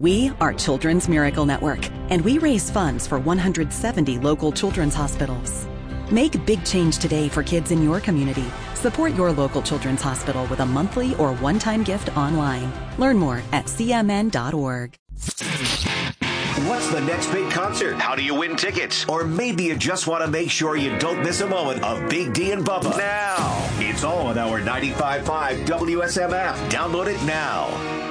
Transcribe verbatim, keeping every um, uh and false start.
We are Children's Miracle Network, and we raise funds for one hundred seventy local children's hospitals. Make big change today for kids in your community. Support your local children's hospital with a monthly or one-time gift online. Learn more at c m n dot org. What's the next big concert? How do you win tickets? Or maybe you just want to make sure you don't miss a moment of Big D and Bubba. Now, it's all on our ninety-five point five W S M app. Download it now.